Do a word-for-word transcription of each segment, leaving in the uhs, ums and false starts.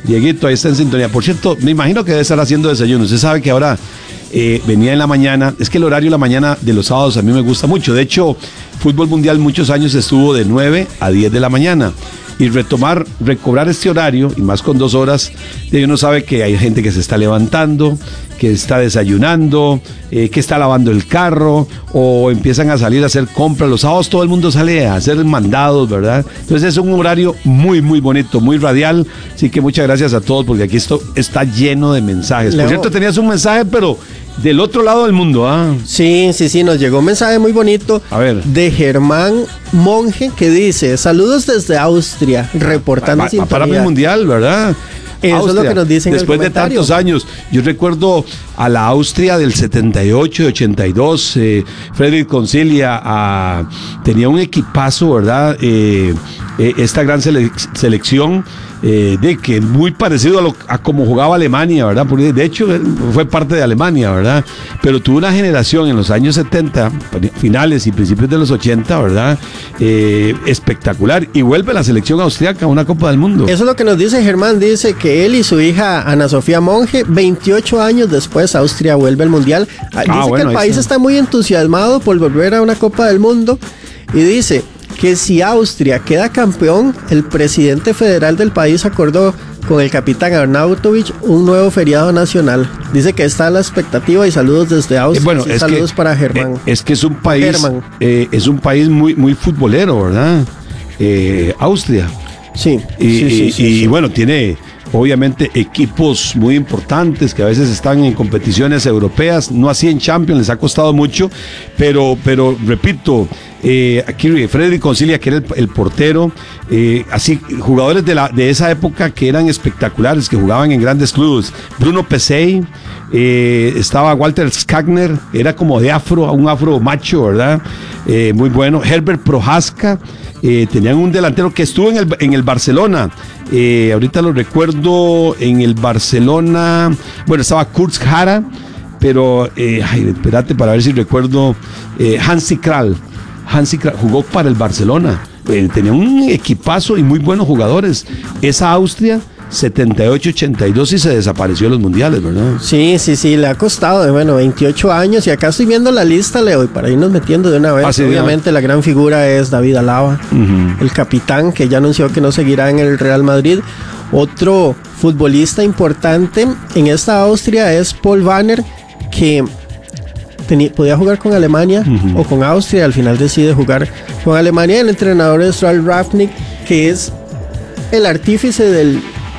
Dieguito, ahí está en sintonía. Por cierto, me imagino que debe estar haciendo desayuno. Usted sabe que ahora eh, venía en la mañana. Es que el horario de la mañana de los sábados a mí me gusta mucho. De hecho, Fútbol Mundial muchos años estuvo de nueve a diez de la mañana. Y retomar, recobrar este horario, y más con dos horas, y uno sabe que hay gente que se está levantando, que está desayunando, eh, que está lavando el carro, o empiezan a salir a hacer compras. Los sábados todo el mundo sale a hacer mandados, ¿verdad? Entonces es un horario muy, muy bonito, muy radial. Así que muchas gracias a todos, porque aquí esto está lleno de mensajes. Leo. Por cierto, tenías un mensaje, pero del otro lado del mundo, ¿ah? Sí, sí, sí, nos llegó un mensaje muy bonito. A ver. De Germán Monge, que dice: saludos desde Austria, reportando sintonía. Para el mundial, ¿verdad? Eso Austria, es lo que nos dicen. Después de tantos años, yo recuerdo a la Austria del setenta y ocho y ochenta y dos, eh, Frederic Concilia a, tenía un equipazo, ¿verdad? Eh, eh, esta gran sele- selección eh, de que muy parecido a, lo, a como jugaba Alemania, ¿verdad? Porque de hecho fue parte de Alemania, ¿verdad? Pero tuvo una generación en los años setenta, finales y principios de los ochenta, ¿verdad? Eh, espectacular. Y vuelve la selección austriaca a una Copa del Mundo. Eso es lo que nos dice Germán. Dice que él y su hija Ana Sofía Monge, veintiocho años después, Austria vuelve al Mundial. Dice ah, bueno, que el país está. está muy entusiasmado por volver a una Copa del Mundo. Y dice que si Austria queda campeón, el presidente federal del país acordó con el capitán Arnautovic un nuevo feriado nacional. Dice que está a la expectativa, y saludos desde Austria. Eh, bueno, y es saludos que, para Germán. Eh, es que es un país, eh, es un país muy, muy futbolero, ¿verdad? Eh, Austria. Sí. Y, sí, sí, y, sí, y sí. bueno, tiene obviamente equipos muy importantes que a veces están en competiciones europeas, no así en Champions, les ha costado mucho, pero, pero repito, eh, aquí Frederic Concilia, que era el, el portero, eh, así jugadores de, la, de esa época que eran espectaculares, que jugaban en grandes clubes. Bruno Pesey, eh, estaba Walter Skagner, era como de afro, un afro macho, ¿verdad? Eh, muy bueno. Herbert Prohaska. Eh, tenían un delantero que estuvo en el, en el Barcelona, eh, ahorita lo recuerdo, en el Barcelona, bueno, estaba Kurt Jara, pero, eh, ay, espérate para ver si recuerdo, eh, Hansi Kral, Hansi Kral jugó para el Barcelona, eh, tenía un equipazo y muy buenos jugadores. Esa Austria setenta y ocho ochenta y dos y se desapareció de los mundiales, ¿verdad? Sí, sí, sí, le ha costado, bueno, veintiocho años, y acá estoy viendo la lista, Leo, y para irnos metiendo de una vez, ah, sí, obviamente ¿no? La gran figura es David Alaba, uh-huh. El capitán, que ya anunció que no seguirá en el Real Madrid. Otro futbolista importante en esta Austria es Paul Wanner, que tenía, podía jugar con Alemania uh-huh. o con Austria, al final decide jugar con Alemania. El entrenador es Ralf Rangnick, que es el artífice del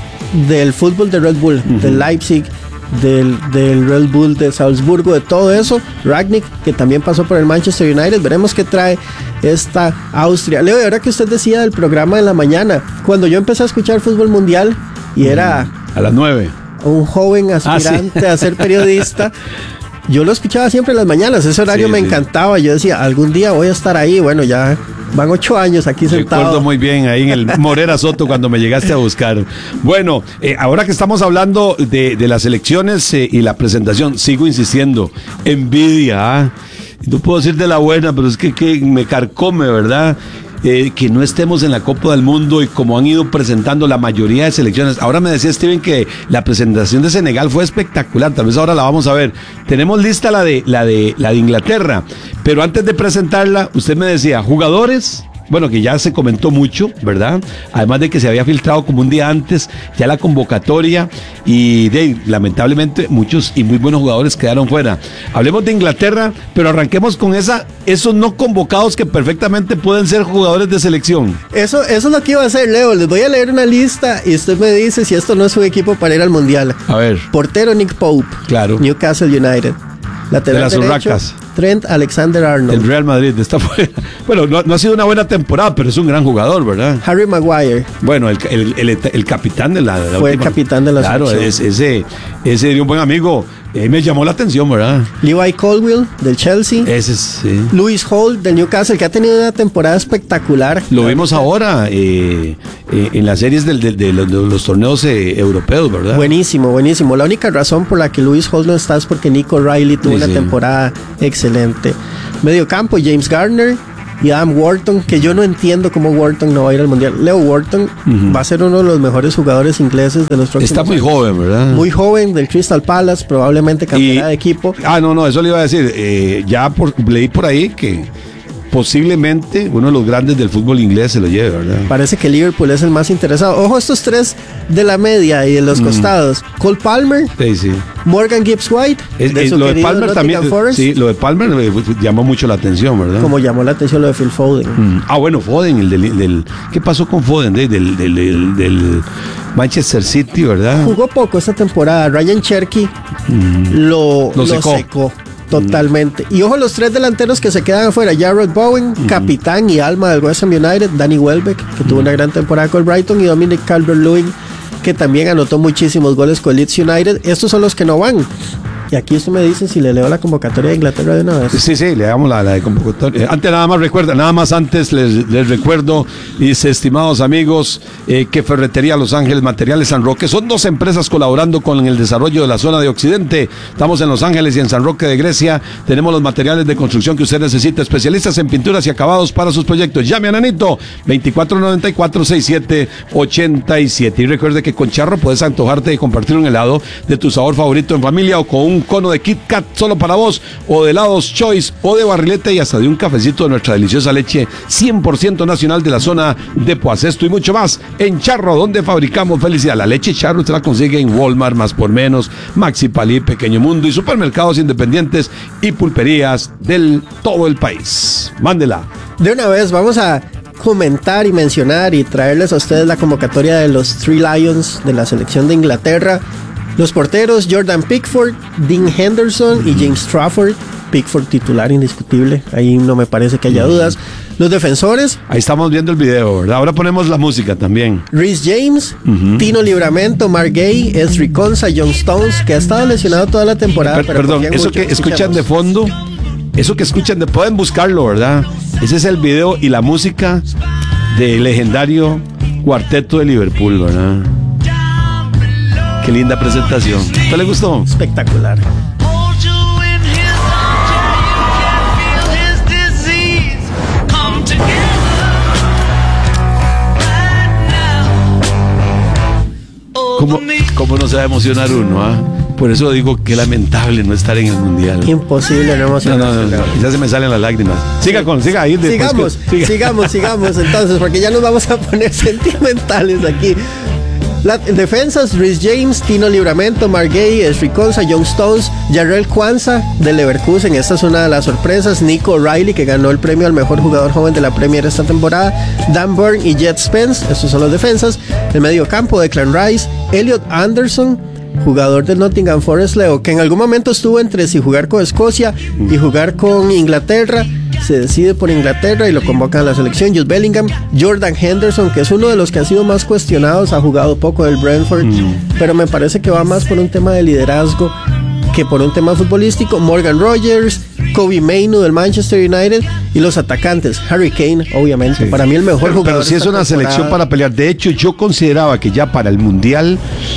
del fútbol de Red Bull, uh-huh. del Leipzig, del, del Red Bull de Salzburgo, de todo eso. Rangnick, que también pasó por el Manchester United. Veremos qué trae esta Austria. Leo, y ahora que usted decía del programa de la mañana, cuando yo empecé a escuchar fútbol mundial y uh-huh. era a las nueve, un joven aspirante ah, ¿sí? a ser periodista, yo lo escuchaba siempre en las mañanas. Ese horario sí, me sí. encantaba. Yo decía, algún día voy a estar ahí. Bueno, ya van ocho años aquí sentado. Recuerdo muy bien ahí en el Morera Soto cuando me llegaste a buscar. Bueno, eh, ahora que estamos hablando de, de las elecciones eh, y la presentación, sigo insistiendo, envidia, ¿eh? No puedo decir de la buena, pero es que, que me carcome, ¿verdad? Eh, que no estemos en la Copa del Mundo, y como han ido presentando la mayoría de selecciones. Ahora me decía Steven que la presentación de Senegal fue espectacular, tal vez ahora la vamos a ver. Tenemos lista la de, la de, la de Inglaterra, pero antes de presentarla, usted me decía, jugadores, bueno, que ya se comentó mucho, ¿verdad? Además de que se había filtrado como un día antes ya la convocatoria, y de, lamentablemente muchos y muy buenos jugadores quedaron fuera. Hablemos de Inglaterra, pero arranquemos con esa, esos no convocados que perfectamente pueden ser jugadores de selección. Eso, eso es lo que iba a hacer, Leo. Les voy a leer una lista y usted me dice si esto no es un equipo para ir al Mundial. A ver. Portero Nick Pope, claro. Newcastle United. Lateral de las derecho, Urracas. Trent Alexander-Arnold. El Real Madrid está fuera. Bueno, no, no ha sido una buena temporada, pero es un gran jugador, ¿verdad? Harry Maguire. Bueno, el, el, el, el capitán de la, de la Fue última. el capitán de la claro, selección. Claro, ese, ese de un buen amigo. Eh, me llamó la atención, ¿verdad? Levi Colwill, del Chelsea. Ese es, sí. Lewis Hall, del Newcastle, que ha tenido una temporada espectacular. Lo vimos ahora eh, eh, en las series del, del, de, los, de los torneos eh, europeos, ¿verdad? Buenísimo, buenísimo. La única razón por la que Lewis Hall no está es porque Nico Riley tuvo sí, una sí. temporada excelente. Medio campo, James Garner. y Adam Wharton, que yo no entiendo cómo Wharton no va a ir al Mundial. Leo Wharton uh-huh. va a ser uno de los mejores jugadores ingleses de los próximos Está muy años. joven, ¿verdad? Muy joven, del Crystal Palace, probablemente cambiará de equipo. Ah, no, no, eso le iba a decir. Eh, ya por, leí por ahí que posiblemente uno de los grandes del fútbol inglés se lo lleve, ¿verdad? Parece que Liverpool es el más interesado. Ojo, estos tres de la media y de los mm. costados. Cole Palmer, sí, sí. Morgan Gibbs White, es, de es, lo de Palmer también, Forest. Sí, lo de Palmer llamó mucho la atención, ¿verdad? Como llamó la atención lo de Phil Foden. Mm. Ah, bueno, Foden, el del, del ¿qué pasó con Foden? Del, del, del, del, del Manchester City, ¿verdad? Jugó poco esta temporada. Ryan Cherky mm. lo, lo, secó. lo secó. Totalmente. Y ojo, los tres delanteros que se quedan afuera: Jarrod Bowen, uh-huh. capitán y alma del West Ham United; Danny Welbeck, que uh-huh. tuvo una gran temporada con el Brighton; y Dominic Calvert-Lewin, que también anotó muchísimos goles con Leeds United. Estos son los que no van. Y aquí usted me dice si le leo la convocatoria de Inglaterra de una vez. Sí, sí, le damos la, la de convocatoria. Antes nada más recuerda, nada más antes les, les recuerdo, mis estimados amigos, eh, que Ferretería Los Ángeles, Materiales San Roque, son dos empresas colaborando con el desarrollo de la zona de Occidente. Estamos en Los Ángeles y en San Roque de Grecia. Tenemos los materiales de construcción que usted necesita, especialistas en pinturas y acabados para sus proyectos. Llame a Nanito, veinticuatro noventa y cuatro, sesenta y siete ochenta y siete. Y recuerde que con Charro puedes antojarte de compartir un helado de tu sabor favorito en familia, o con un cono de Kit Kat solo para vos, o de helados Choice, o de barrilete, y hasta de un cafecito de nuestra deliciosa leche cien por ciento nacional de la zona de Poas. Esto y mucho más en Charro, donde fabricamos felicidad. La leche Charro usted la consigue en Walmart, Más por Menos, Maxi Palí, Pequeño Mundo y supermercados independientes y pulperías del todo el país. Mándela. De una vez vamos a comentar y mencionar y traerles a ustedes la convocatoria de los Three Lions de la selección de Inglaterra. Los porteros: Jordan Pickford, Dean Henderson uh-huh. y James Trafford. Pickford titular indiscutible, ahí no me parece que haya uh-huh. dudas. Los defensores: ahí estamos viendo el video, ¿verdad? Ahora ponemos la música también. Reece James, uh-huh. Tino Livramento, Mark Gay, Ezri Konsa, John Stones, que ha estado lesionado toda la temporada. Per- pero perdón, eso mucho, que escuchan de fondo, eso que escuchan de, pueden buscarlo, ¿verdad? Ese es el video y la música del legendario Cuarteto de Liverpool, ¿verdad? Qué linda presentación. ¿Te le gustó? Espectacular. ¿Cómo, cómo no se va a emocionar uno? ¿Ah? Por eso digo que lamentable no estar en el Mundial. Imposible no emocionarse. No, no, no, no. Ya se me salen las lágrimas. Siga con, siga ahí. Sigamos, que, siga. sigamos, sigamos entonces, porque ya nos vamos a poner sentimentales aquí. Las defensas: Reece James, Tino Livramento, Mark Gay, Ezri Konsa, John Stones, Jarrell Kwanzaa del Leverkusen, esta es una de las sorpresas; Nico O'Reilly, que ganó el premio al mejor jugador joven de la Premier esta temporada; Dan Burn y Jet Spence, estos son los defensas. El medio campo: Declan Rice, Elliot Anderson, jugador del Nottingham Forest, Leo, que en algún momento estuvo entre si jugar con Escocia y jugar con Inglaterra. Se decide por Inglaterra y lo convocan a la selección. Jude Bellingham, Jordan Henderson, que es uno de los que ha sido más cuestionados, ha jugado poco del Brentford, mm. pero me parece que va más por un tema de liderazgo que por un tema futbolístico. Morgan Rogers, Kobe Mainoo del Manchester United, y los atacantes: Harry Kane, obviamente, sí. para mí el mejor pero, jugador. Pero sí es una temporada. Selección para pelear. De hecho, yo consideraba que ya para el Mundial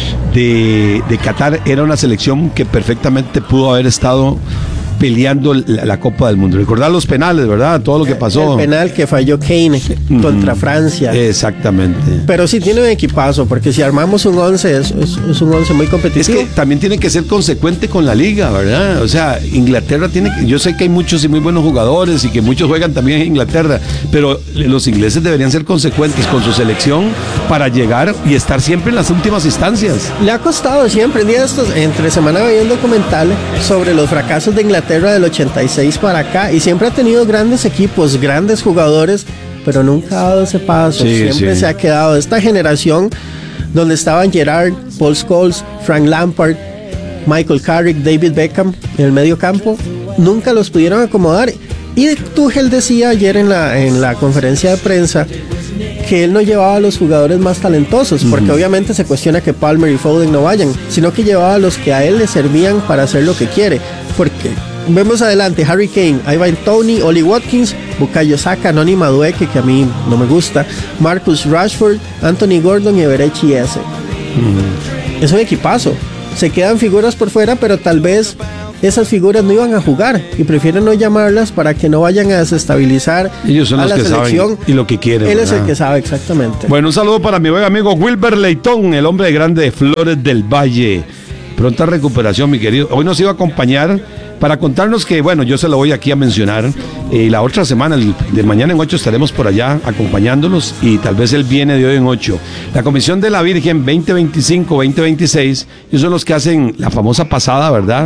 de, de Qatar era una selección que perfectamente pudo haber estado peleando la, la Copa del Mundo. Recordar los penales, ¿verdad? Todo lo que pasó. El penal que falló Kane mm, contra Francia. Exactamente. Pero sí tiene un equipazo, porque si armamos un once, es, es, es un once muy competitivo. Es que también tiene que ser consecuente con la liga, ¿verdad? O sea, Inglaterra tiene que, yo sé que hay muchos y muy buenos jugadores y que muchos juegan también en Inglaterra, pero los ingleses deberían ser consecuentes con su selección para llegar y estar siempre en las últimas instancias. Le ha costado siempre. En día de estos, entre semana veía un documental sobre los fracasos de Inglaterra del ochenta y seis para acá, y siempre ha tenido grandes equipos, grandes jugadores, pero nunca ha dado ese paso. Sí, siempre sí. se ha quedado esta generación donde estaban Gerrard, Paul Scholes, Frank Lampard, Michael Carrick, David Beckham en el medio campo. Nunca los pudieron acomodar. Y Tuchel decía ayer en la, en la conferencia de prensa que él no llevaba a los jugadores más talentosos, porque uh-huh. obviamente se cuestiona que Palmer y Foden no vayan, sino que llevaba a los que a él le servían para hacer lo que quiere. Porque vemos adelante: Harry Kane, Ivan Toney, Oli Watkins, Bukayo Saka, Noni Madueke, que a mí no me gusta, Marcus Rashford, Anthony Gordon y Eberechi Eze. Uh-huh. Es un equipazo. Se quedan figuras por fuera, pero tal vez esas figuras no iban a jugar y prefieren no llamarlas para que no vayan a desestabilizar Ellos son a los la que selección. Saben y lo que quieren. Él ¿verdad? Es el que sabe exactamente. Bueno, un saludo para mi buen amigo Wilber Leitón, el hombre grande de Flores del Valle. Pronta recuperación, mi querido. Hoy nos iba a acompañar para contarnos que, bueno, yo se lo voy aquí a mencionar. Eh, la otra semana, el, de mañana en ocho, estaremos por allá acompañándolos y tal vez él viene de hoy en ocho. La Comisión de la Virgen veinte veinticinco veinte veintiséis, ellos son los que hacen la famosa pasada, ¿verdad?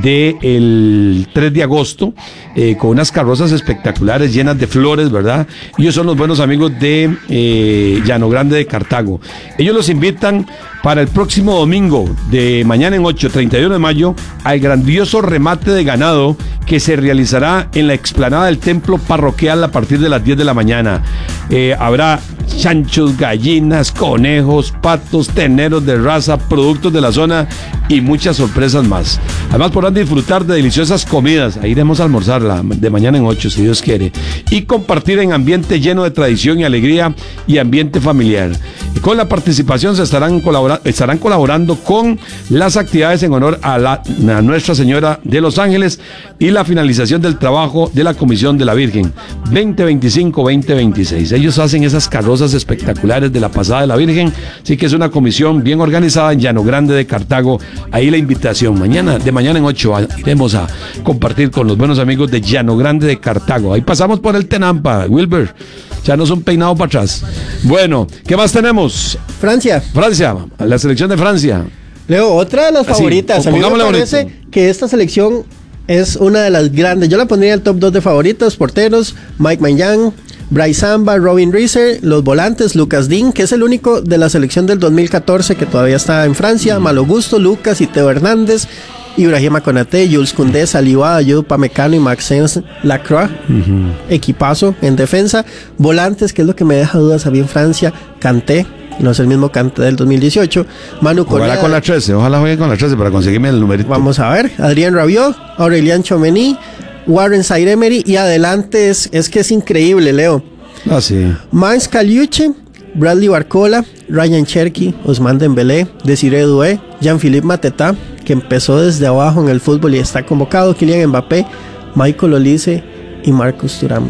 Del tres de agosto, eh, con unas carrozas espectaculares llenas de flores, ¿verdad? Ellos son los buenos amigos de eh, Llano Grande de Cartago. Ellos los invitan para el próximo domingo de mañana en ocho, treinta y uno de mayo, al grandioso remate de ganado que se realizará en la explanada del templo parroquial a partir de las diez de la mañana. Eh, habrá chanchos, gallinas, conejos, patos, terneros de raza, productos de la zona y muchas sorpresas más. Además podrán disfrutar de deliciosas comidas. Ahí iremos a almorzarla de mañana en ocho, si Dios quiere, y compartir en ambiente lleno de tradición y alegría y ambiente familiar. Y con la participación se estarán, colabora- estarán colaborando con las actividades en honor a, la, a Nuestra Señora de Los Ángeles y la finalización del trabajo de la Comisión de la Virgen veinte veinticinco veinte veintiséis. Ellos hacen esas carrozas espectaculares de la pasada de la Virgen, así que es una comisión bien organizada en Llano Grande de Cartago. Ahí la invitación, mañana, de mañana en ocho, iremos a compartir con los buenos amigos de Llano Grande de Cartago. Ahí pasamos por el Tenampa, Wilber, ya nos un peinado para atrás. Bueno, ¿qué más tenemos? Francia. Francia, la selección de Francia. Leo, otra de las Así, favoritas. A mí me parece bonito. que esta selección es una de las grandes. Yo la pondría en el top dos de favoritos. Porteros, Mike Maignan, Bryce Samba, Robin Reeser. Los volantes, Lucas Dean, que es el único de la selección del dos mil catorce que todavía está en Francia. Mm. Malo Gusto, Lucas y Teo Hernández. Ibrahima Konaté, Jules Koundé, Saliba, Ayudo Pamecano y Maxence Lacroix. Uh-huh. Equipazo en defensa. Volantes, que es lo que me deja dudas a mí en Francia. Kanté, no es el mismo Kanté del dos mil dieciocho. Manu Correa. Ojalá con la trece, ojalá juegue con la trece para conseguirme el numerito. Vamos a ver. Adrien Rabiot, Aurélien Tchouameni, Warren Zaïre-Emery, y adelante es, es que es increíble, Leo. Ah, sí. Max Caliuche, Bradley Barcola, Ryan Cherki, Ousmane Dembélé, Desiré Doué, Jean-Philippe Mateta, que empezó desde abajo en el fútbol y está convocado, Kylian Mbappé, Michael Olise y Marcus Thuram.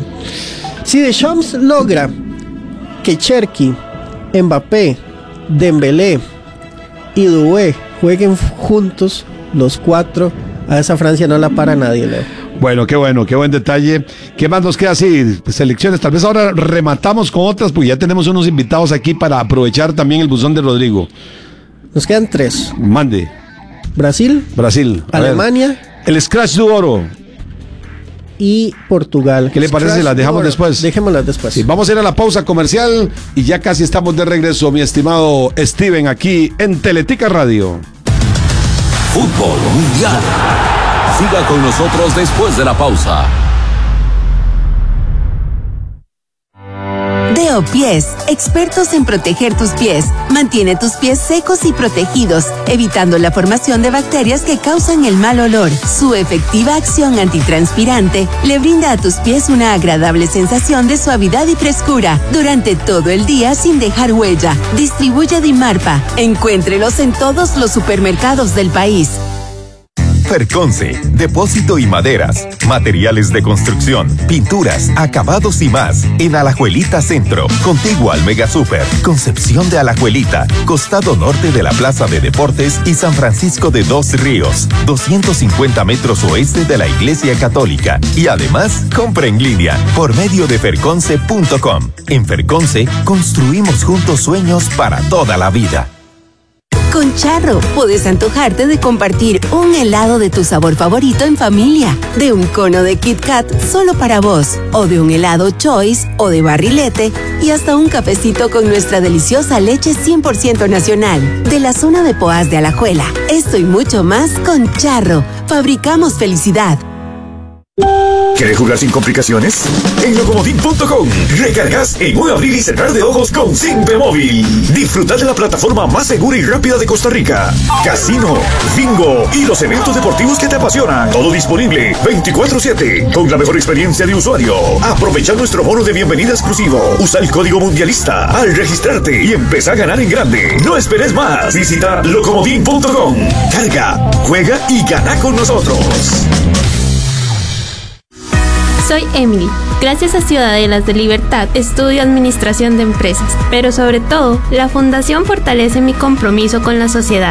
Si Deschamps logra que Cherki, Mbappé, Dembélé y Doué jueguen juntos, los cuatro, a esa Francia no la para nadie, Leo. Bueno, qué bueno, qué buen detalle. ¿Qué más nos queda así? Selecciones, tal vez ahora rematamos con otras, porque ya tenemos unos invitados aquí para aprovechar también el buzón de Rodrigo. Nos quedan tres. Mande. Brasil. Brasil. Alemania. Ver. El Scratch de Oro. Y Portugal. ¿Qué le parece Scratch si las dejamos Oro. después? Dejémoslas después. Sí, vamos a ir a la pausa comercial y ya casi estamos de regreso, mi estimado Steven, aquí en Teletica Radio. Fútbol Mundial. Siga con nosotros después de la pausa. Deo Pies, expertos en proteger tus pies. Mantiene tus pies secos y protegidos, evitando la formación de bacterias que causan el mal olor. Su efectiva acción antitranspirante le brinda a tus pies una agradable sensación de suavidad y frescura durante todo el día sin dejar huella. Distribuye Dimarpa. Encuéntrelos en todos los supermercados del país. Ferconce, depósito y maderas, materiales de construcción, pinturas, acabados y más, en Alajuelita Centro, contiguo al Mega Super, Concepción de Alajuelita, costado norte de la Plaza de Deportes y San Francisco de Dos Ríos, doscientos cincuenta metros oeste de la Iglesia Católica, y además, compra en línea, por medio de ferconce punto com. En Ferconce, construimos juntos sueños para toda la vida. Con Charro, puedes antojarte de compartir un helado de tu sabor favorito en familia, de un cono de Kit Kat solo para vos, o de un helado Choice o de barrilete, y hasta un cafecito con nuestra deliciosa leche cien por ciento nacional, de la zona de Poás de Alajuela. Esto y mucho más con Charro. Fabricamos felicidad. ¿Quieres jugar sin complicaciones? En locomodin punto com recargas en un abrir y cerrar de ojos con Simpe Móvil. Disfruta de la plataforma más segura y rápida de Costa Rica. Casino, bingo y los eventos deportivos que te apasionan. Todo disponible veinticuatro siete con la mejor experiencia de usuario. Aprovecha nuestro bono de bienvenida exclusivo. Usa el código mundialista al registrarte y empieza a ganar en grande. No esperes más. Visita locomodin punto com. Carga, juega y gana con nosotros. Soy Emily. Gracias a Ciudadelas de Libertad estudio Administración de Empresas, pero sobre todo, la Fundación fortalece mi compromiso con la sociedad.